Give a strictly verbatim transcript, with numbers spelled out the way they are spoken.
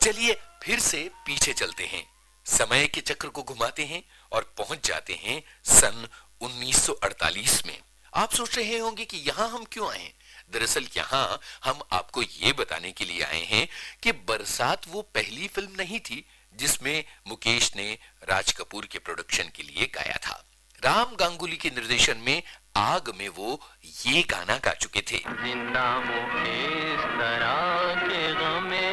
चलिए फिर से पीछे चलते हैं, समय के चक्र को घुमाते हैं और पहुंच जाते हैं सन उन्नीस सौ अड़तालीस में। आप सोच रहे होंगे कि यहां हम क्यों आए। दरअसल यहां हम आपको ये बताने के लिए आए हैं कि बरसात वो पहली फिल्म नहीं थी जिसमें मुकेश ने राज कपूर के प्रोडक्शन के लिए गाया था। राम गांगुली के निर्देशन में आग में वो ये गाना गा चुके थे। जिंदा हूँ इस तरह के गमे